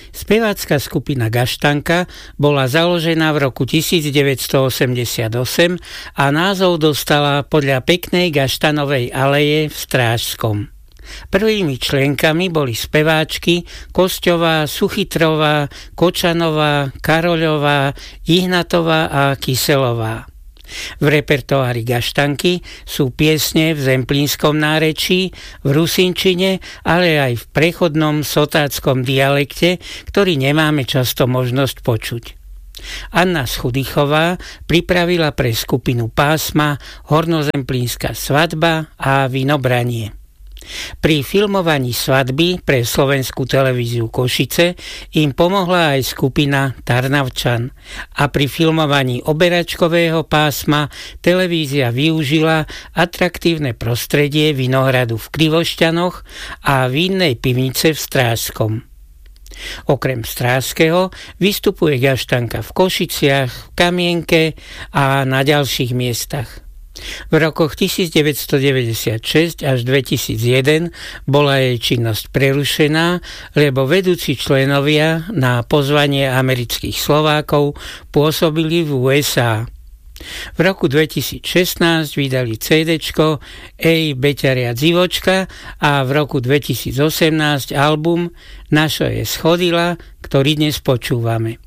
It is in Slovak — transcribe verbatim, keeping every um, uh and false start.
Spevácka skupina Gaštanka bola založená v roku devätnásťstoosemdesiatosem a názov dostala podľa peknej gaštanovej aleje v Strážskom. Prvými členkami boli speváčky Kosťová, Suchytrová, Kočanová, Karoľová, Ihnatová a Kyselová. V repertoári Gaštanky sú piesne v zemplínskom nárečí, v rusinčine, ale aj v prechodnom sotáckom dialekte, ktorý nemáme často možnosť počuť. Anna Schudychová pripravila pre skupinu Pásma Hornozemplínska svadba a Vinobranie. Pri filmovaní svadby pre slovenskú televíziu Košice im pomohla aj skupina Tarnavčan a pri filmovaní Oberačkového pásma televízia využila atraktívne prostredie vinohradu v Krivošťanoch a vínnej pivnice v Strážskom. Okrem Strážskeho vystupuje Gaštanka v Košiciach, v Kamienke a na ďalších miestach. V rokoch devätnásťstodeväťdesiatšesť až dvetisícjeden bola jej činnosť prerušená, lebo vedúci členovia na pozvanie amerických Slovákov pôsobili v ú es á. V roku dvetisícšestnásť vydali cédečko Ej, Beťaria Dzivočka a v roku dvetisícosemnásť album Našo je schodila, ktorý dnes počúvame.